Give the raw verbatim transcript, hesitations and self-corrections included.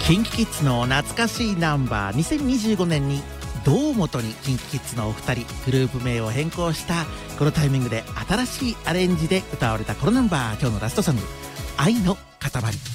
キンキキッズの懐かしいナンバー、にせんにじゅうごねんに堂本にキンキキッズのお二人グループ名を変更したこのタイミングで新しいアレンジで歌われたこのナンバー、今日のラストソング、愛の塊。